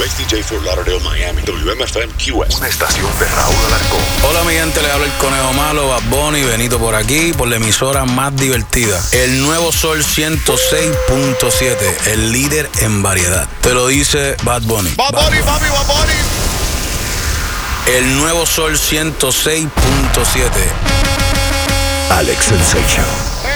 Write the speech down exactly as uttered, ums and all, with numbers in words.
X D J Fort Lauderdale, Miami. W M F M Q S. Una estación de Raúl Alarcón. Hola mi gente, le habla el Conejo Malo, Bad Bunny, Benito por aquí, por la emisora más divertida. El Nuevo Sol ciento seis punto siete, el líder en variedad. Te lo dice Bad Bunny. Bad Bunny, papi, Bad Bunny. El Nuevo Sol ciento seis punto siete. Alex Sensation.